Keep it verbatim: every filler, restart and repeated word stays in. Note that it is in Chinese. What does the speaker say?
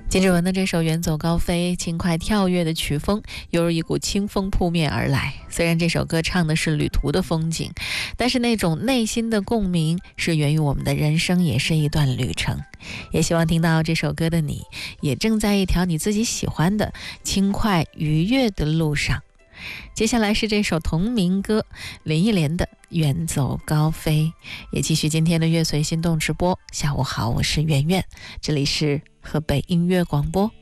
金志文的这首《远走高飞》，轻快跳跃的曲风犹如一股清风扑面而来。虽然这首歌唱的是旅途的风景，但是那种内心的共鸣是源于我们的人生也是一段旅程。也希望听到这首歌的你，也正在一条你自己喜欢的轻快愉悦的路上。接下来是这首同名歌，林忆莲的《远走高飞》。也继续今天的乐随心动直播。下午好，我是圆圆，这里是河北音乐广播。